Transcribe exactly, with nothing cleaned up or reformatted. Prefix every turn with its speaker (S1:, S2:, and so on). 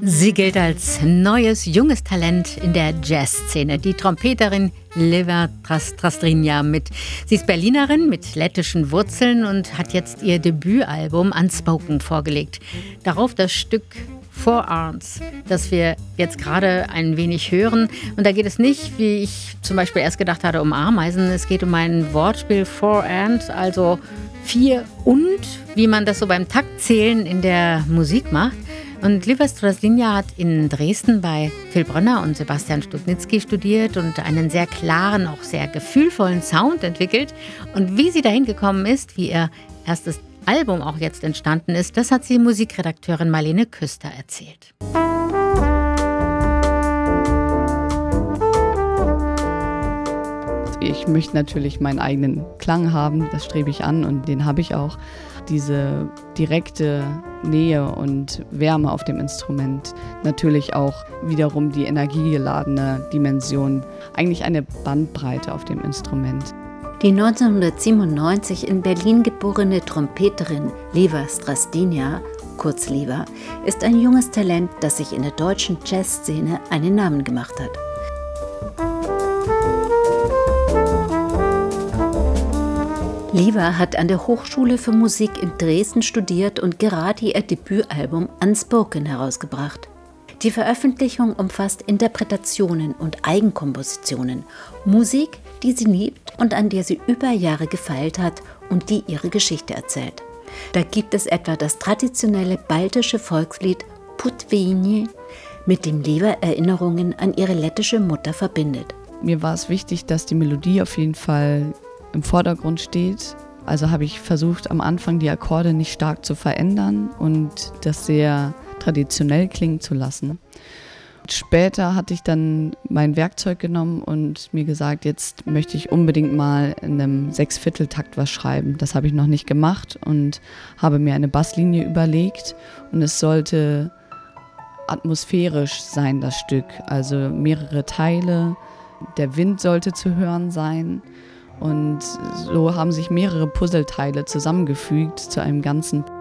S1: Sie gilt als neues, junges Talent in der Jazzszene. Die Trompeterin Liva Trastrinja mit. Sie ist Berlinerin mit lettischen Wurzeln und hat jetzt ihr Debütalbum Unspoken vorgelegt. Darauf das Stück Four Arms, das wir jetzt gerade ein wenig hören. Und da geht es nicht, wie ich zum Beispiel erst gedacht hatte, um Ameisen. Es geht um ein Wortspiel Four and, also vier und, wie man das so beim Taktzählen in der Musik macht. Und Liva Trastrinja hat in Dresden bei Phil Brönner und Sebastian Studnitzky studiert und einen sehr klaren, auch sehr gefühlvollen Sound entwickelt. Und wie sie dahin gekommen ist, wie ihr erstes Album auch jetzt entstanden ist, das hat sie Musikredakteurin Marlene Küster erzählt.
S2: Ich möchte natürlich meinen eigenen Klang haben, das strebe ich an und den habe ich auch. Diese direkte Nähe und Wärme auf dem Instrument, natürlich auch wiederum die energiegeladene Dimension, eigentlich eine Bandbreite auf dem Instrument.
S3: Die neunzehnhundertsiebenundneunzig in Berlin geborene Trompeterin Liva Trastrinja, kurz Liva, ist ein junges Talent, das sich in der deutschen Jazzszene einen Namen gemacht hat. Liva hat an der Hochschule für Musik in Dresden studiert und gerade ihr Debütalbum Unspoken herausgebracht. Die Veröffentlichung umfasst Interpretationen und Eigenkompositionen, Musik, die sie liebt und an der sie über Jahre gefeilt hat und die ihre Geschichte erzählt. Da gibt es etwa das traditionelle baltische Volkslied Putvenie, mit dem Liva Erinnerungen an ihre lettische Mutter verbindet.
S2: Mir war es wichtig, dass die Melodie auf jeden Fall im Vordergrund steht. Also habe ich versucht, am Anfang die Akkorde nicht stark zu verändern und das sehr traditionell klingen zu lassen. Später hatte ich dann mein Werkzeug genommen und mir gesagt, jetzt möchte ich unbedingt mal in einem Sechsvierteltakt was schreiben. Das habe ich noch nicht gemacht und habe mir eine Basslinie überlegt und es sollte atmosphärisch sein, das Stück. Also mehrere Teile, der Wind sollte zu hören sein. Und so haben sich mehrere Puzzleteile zusammengefügt zu einem Ganzen.